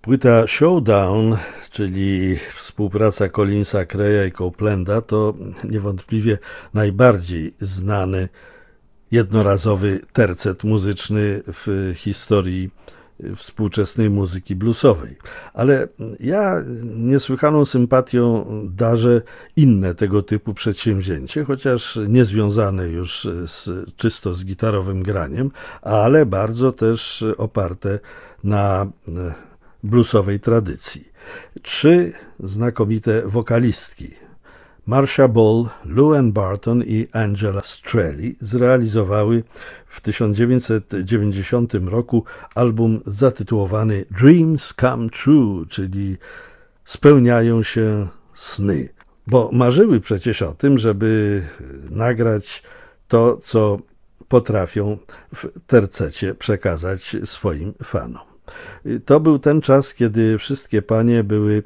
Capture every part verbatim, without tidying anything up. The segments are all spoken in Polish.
Płyta Showdown, czyli współpraca Collinsa, Creya i Copelanda, to niewątpliwie najbardziej znany jednorazowy tercet muzyczny w historii współczesnej muzyki bluesowej. Ale ja niesłychaną sympatią darzę inne tego typu przedsięwzięcie, chociaż nie związane już z, czysto z gitarowym graniem, ale bardzo też oparte na bluesowej tradycji. Trzy znakomite wokalistki, Marcia Ball, Lou Anne Barton i Angela Strelly, zrealizowały w tysiąc dziewięćset dziewięćdziesiątym roku album zatytułowany Dreams Come True, czyli spełniają się sny, bo marzyły przecież o tym, żeby nagrać to, co potrafią w tercecie przekazać swoim fanom. To był ten czas, kiedy wszystkie panie były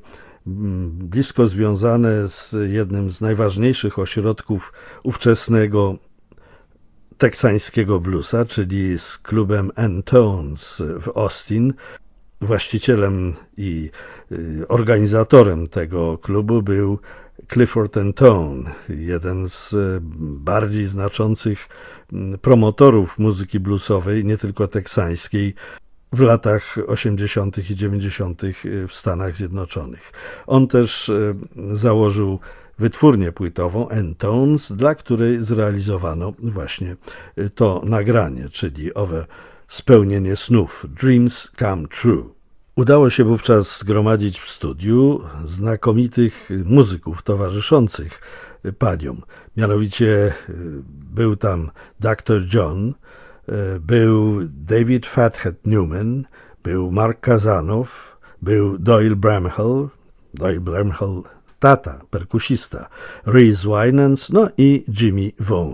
blisko związane z jednym z najważniejszych ośrodków ówczesnego teksańskiego bluesa, czyli z klubem N-Tones w Austin. Właścicielem i organizatorem tego klubu był Clifford N-Tone, jeden z bardziej znaczących promotorów muzyki bluesowej, nie tylko teksańskiej, w latach osiemdziesiątych i dziewięćdziesiątych w Stanach Zjednoczonych. On też założył wytwórnię płytową N-Tones, dla której zrealizowano właśnie to nagranie, czyli owe spełnienie snów, Dreams Come True. Udało się wówczas zgromadzić w studiu znakomitych muzyków towarzyszących paniom. Mianowicie był tam doktor John, był David Fathead Newman, był Mark Kazanow, był Doyle Bramhall, Doyle Bramhall tata, perkusista, Reese Winans, no i Jimmy Vaughan.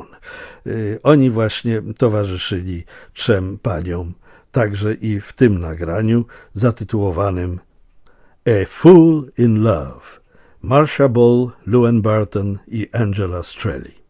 Oni właśnie towarzyszyli trzem paniom, także i w tym nagraniu zatytułowanym A Fool in Love. Marcia Ball, Lou Anne Barton i Angela Strelly.